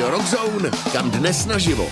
Radio Rock Zone, kam dnes naživo.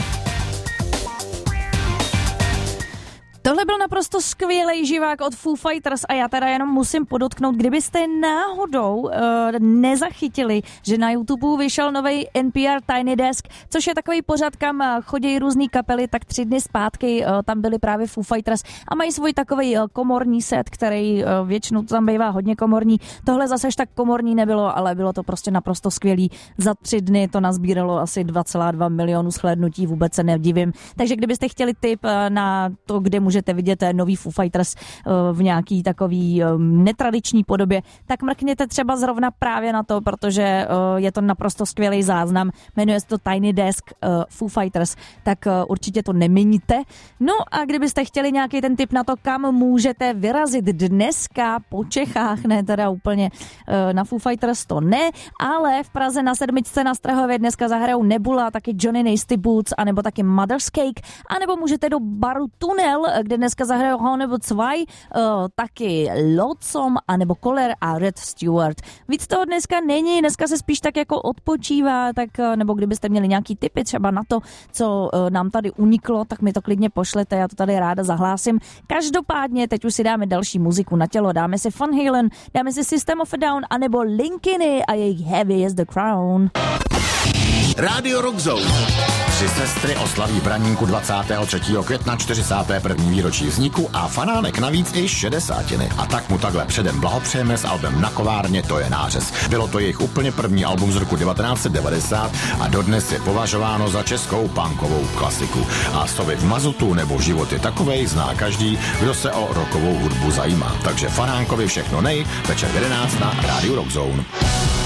Tohle byl naprosto skvělý živák od Foo Fighters a já teda jenom musím podotknout, kdybyste náhodou nezachytili, že na YouTube vyšel nový NPR Tiny Desk, což je takový pořad, kam chodí různý kapely, tak 3 dny zpátky tam byli právě Foo Fighters a mají svůj takový komorní set, který většinou tam bývá hodně komorní. Tohle zase tak komorní nebylo, ale bylo to prostě naprosto skvělý. Za 3 dny to nazbíralo asi 2,2 milionu shlédnutí, vůbec se nedivím. Takže kdybyste chtěli tip na to, kde můžete vidět nový Foo Fighters v nějaký takový netradiční podobě, tak mrkněte třeba zrovna právě na to, protože je to naprosto skvělý záznam. Jmenuje se to Tiny Desk Foo Fighters, tak určitě to neměníte. No a kdybyste chtěli nějaký ten tip na to, kam můžete vyrazit dneska po Čechách, ne teda úplně na Foo Fighters, to ne, ale v Praze na 7 na Strahově dneska zahrajou Nebula, taky Johnny Nasty Boots, anebo taky Mother's Cake, anebo můžete do baru Tunel, kde dneska zahrajou Honebo 2, taky Lotsom, anebo Koller a Red Stewart. Víc toho dneska není, dneska se spíš tak jako odpočívá, tak nebo kdybyste měli nějaký tipy třeba na to, co nám tady uniklo, tak mi to klidně pošlete, já to tady ráda zahlásím. Každopádně teď už si dáme další muziku na tělo, dáme si Van Halen, dáme si System of a Down, anebo Linkiny a jejich Heavy as the Crown. Radio Rock Zone. 3 sestry oslaví v Braníku 23. května 41. výročí vzniku a fanánek navíc i 60. A tak mu takhle předem blahopřejeme s albem Na kovárně, to je nářez. Bylo to jejich úplně první album z roku 1990 a dodnes je považováno za českou punkovou klasiku. A Sovy v mazutu nebo Život je takovej zná každý, kdo se o rockovou hudbu zajímá. Takže fanánkovi všechno nej, večer 11 na Radio Rock Zone.